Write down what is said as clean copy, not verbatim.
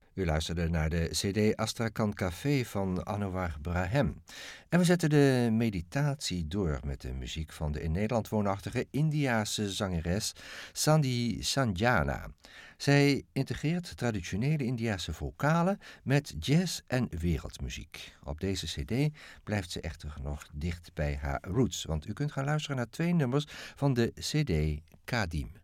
U luisterde naar de cd Astrakhan Café van Anouar Brahem. En we zetten de meditatie door met de muziek van de in Nederland woonachtige Indiase zangeres Sandhi Sandjana. Zij integreert traditionele Indiase vocalen met jazz en wereldmuziek. Op deze cd blijft ze echter nog dicht bij haar roots, want u kunt gaan luisteren naar 2 nummers van de cd Kadim.